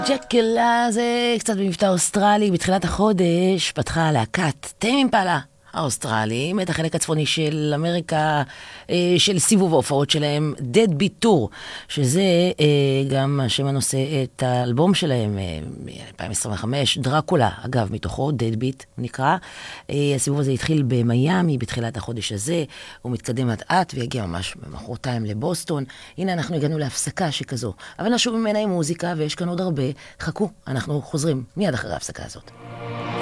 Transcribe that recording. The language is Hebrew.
ג'קלה זה קצת במבטא אוסטרלי. בתחילת החודש פתחה להקת טיים אימפלה האוסטרלים את החלק הצפוני של אמריקה, של סיבוב ההופעות שלהם, Deadbeat Tour, שזה גם השם הנושא את האלבום שלהם מ-2025, דרקולה, אגב, מתוכו, Deadbeat נקרא. הסיבוב הזה התחיל במיימי בתחילת החודש הזה, הוא מתקדם עד עד ויגיע ממש במחרתיים לבוסטון. הנה אנחנו הגענו להפסקה שכזו, אבל נשוב ממנה עם מוזיקה ויש כאן עוד הרבה. חכו, אנחנו חוזרים מיד אחרי ההפסקה הזאת.